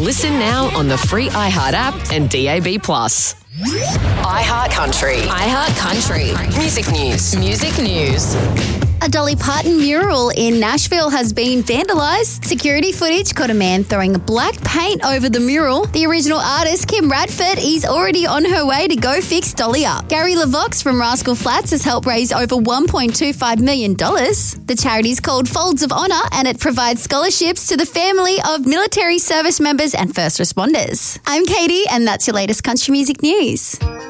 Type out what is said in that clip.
Listen now on the free iHeart app and DAB+. iHeart Country. iHeart Country. Music news. Music news. A Dolly Parton mural in Nashville has been vandalised. Security footage caught a man throwing black paint over the mural. The original artist, Kim Radford, is already on her way to go fix Dolly up. Gary LaVox from Rascal Flatts has helped raise over $1.25 million. The charity is called Folds of Honour and it provides scholarships to the family of military service members and first responders. I'm Katie and that's your latest country music news.